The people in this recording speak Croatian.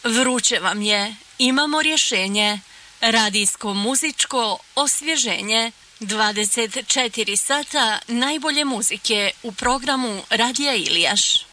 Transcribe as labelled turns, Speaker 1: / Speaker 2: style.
Speaker 1: Vruće vam je, imamo rješenje. Radijsko-muzičko osvježenje. 24 sata najbolje muzike u programu Radija Ilijaš.